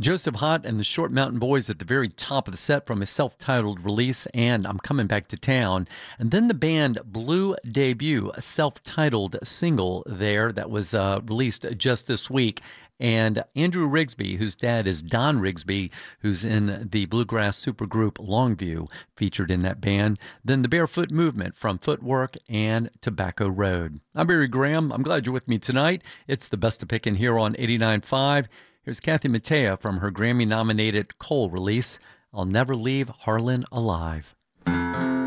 Joseph Hott and the Short Mountain Boys at the very top of the set from his self-titled release, and I'm Coming Back to Town. And then the band Blue Debut, a self-titled single there that was released just this week. And Andrew Rigsby, whose dad is Don Rigsby, who's in the bluegrass supergroup Longview, featured in that band. Then the Barefoot Movement from Footwork and Tobacco Road. I'm Barry Graham. I'm glad you're with me tonight. It's the best of picking here on 89.5. Here's Kathy Mattea from her Grammy-nominated Cole release, I'll Never Leave Harlan Alive.